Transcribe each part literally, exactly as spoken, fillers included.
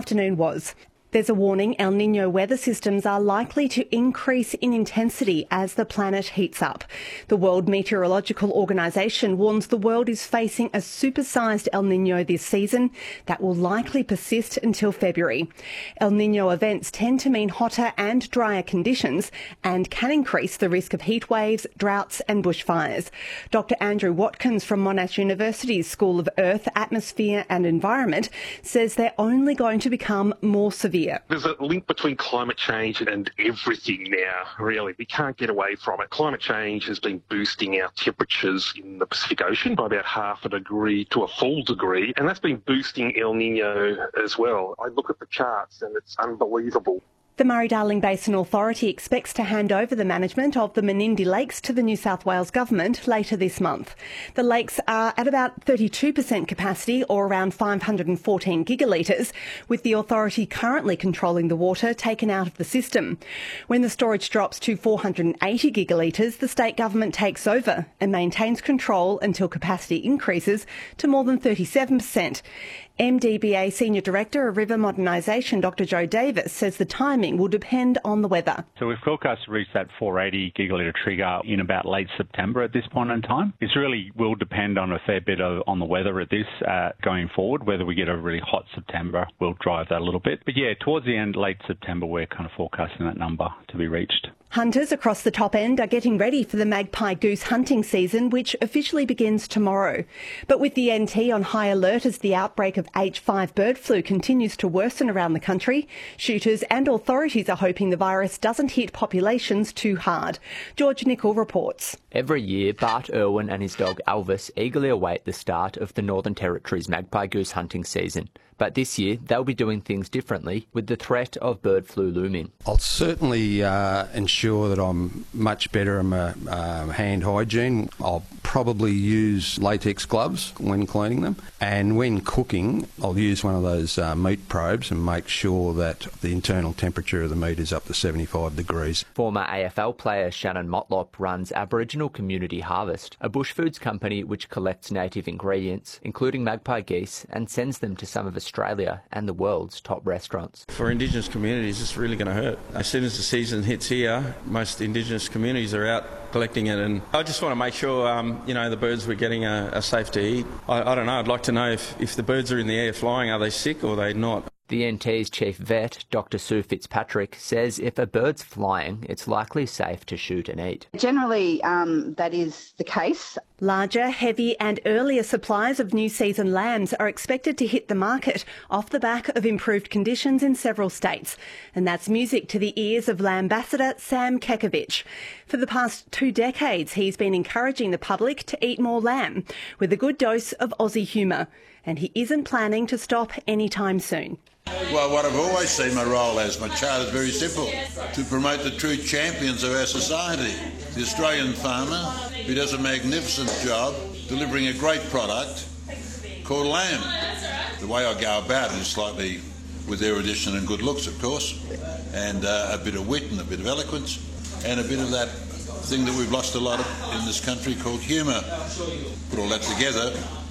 afternoon was. There's a warning El Niño weather systems are likely to increase in intensity as the planet heats up. The World Meteorological Organization warns the world is facing a supersized El Niño this season that will likely persist until February. El Niño events tend to mean hotter and drier conditions and can increase the risk of heat waves, droughts and bushfires. Doctor Andrew Watkins from Monash University's School of Earth, Atmosphere and Environment says they're only going to become more severe. There's a link between climate change and everything now, really. We can't get away from it. Climate change has been boosting our temperatures in the Pacific Ocean by about half a degree to a full degree, and that's been boosting El Niño as well. I look at the charts and it's unbelievable. The Murray-Darling Basin Authority expects to hand over the management of the Menindee Lakes to the New South Wales Government later this month. The lakes are at about thirty-two percent capacity, or around five hundred fourteen gigalitres, with the authority currently controlling the water taken out of the system. When the storage drops to four hundred eighty gigalitres, the state government takes over and maintains control until capacity increases to more than thirty-seven percent. M D B A Senior Director of River Modernisation, Doctor Joe Davis, says the timing will depend on the weather. So we're forecast to reach that four hundred eighty gigalitre trigger in about late September at this point in time. This really will depend on a fair bit of, on the weather at this uh, going forward. Whether we get a really hot September will drive that a little bit. But yeah, towards the end, late September, we're kind of forecasting that number to be reached. Hunters across the top end are getting ready for the magpie goose hunting season, which officially begins tomorrow. But with the N T on high alert as the outbreak of H five bird flu continues to worsen around the country, shooters and authorities are hoping the virus doesn't hit populations too hard. George Nicol reports. Every year, Bart Irwin and his dog Elvis eagerly await the start of the Northern Territory's magpie goose hunting season. But this year, they'll be doing things differently with the threat of bird flu looming. I'll certainly uh, ensure that I'm much better in my uh, hand hygiene. I'll probably use latex gloves when cleaning them. And when cooking, I'll use one of those uh, meat probes and make sure that the internal temperature of the meat is up to seventy-five degrees. Former A F L player Shannon Motlop runs Aboriginal Community Harvest, a bush foods company which collects native ingredients, including magpie geese, and sends them to some of Australia and the world's top restaurants. For Indigenous communities, it's really going to hurt. As soon as the season hits here, most Indigenous communities are out collecting it, and I just want to make sure um, you know the birds we're getting are, are safe to eat. I, I don't know, I'd like to know if, if the birds are in the air flying, are they sick or are they not? The N T's chief vet, Doctor Sue Fitzpatrick, says if a bird's flying, it's likely safe to shoot and eat. Generally, um, that is the case. Larger, heavy and earlier supplies of new season lambs are expected to hit the market off the back of improved conditions in several states. And that's music to the ears of Lambassador Sam Kekovich. For the past two decades, he's been encouraging the public to eat more lamb with a good dose of Aussie humour. And he isn't planning to stop anytime soon. Well, what I've always seen my role as, my charter is very simple, to promote the true champions of our society. The Australian farmer, who does a magnificent job delivering a great product called lamb. The way I go about it is slightly with erudition and good looks, of course, and uh, a bit of wit and a bit of eloquence, and a bit of that thing that we've lost a lot of in this country called humour. Put all that together,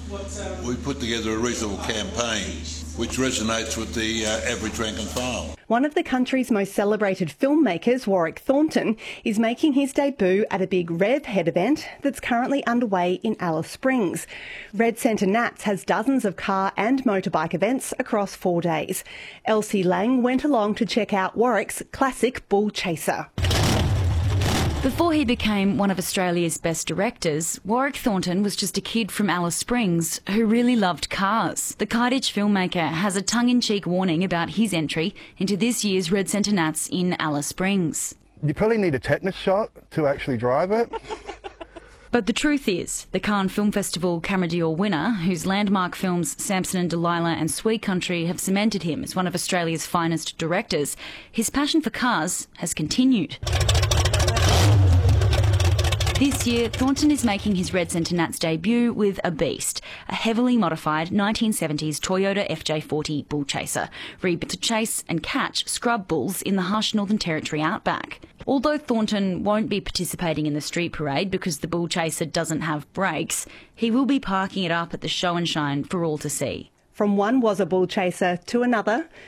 we put together a reasonable campaign which resonates with the uh, average rank and file. One of the country's most celebrated filmmakers, Warwick Thornton, is making his debut at a big RevHead event that's currently underway in Alice Springs. Red Centre Nats has dozens of car and motorbike events across four days. Elsie Lang went along to check out Warwick's classic Bull Chaser. Before he became one of Australia's best directors, Warwick Thornton was just a kid from Alice Springs who really loved cars. The Cardiff filmmaker has a tongue-in-cheek warning about his entry into this year's Red Centre Nats in Alice Springs. You probably need a tetanus shot to actually drive it. But the truth is, the Cannes Film Festival Camera d'Or winner, whose landmark films Samson and Delilah and Sweet Country have cemented him as one of Australia's finest directors, his passion for cars has continued. This year, Thornton is making his Red Centre Nats debut with a beast, a heavily modified nineteen seventies Toyota F J forty Bull Chaser, rebuilt to chase and catch scrub bulls in the harsh Northern Territory outback. Although Thornton won't be participating in the street parade because the Bull Chaser doesn't have brakes, he will be parking it up at the Show and Shine for all to see. From one was a bull chaser to another,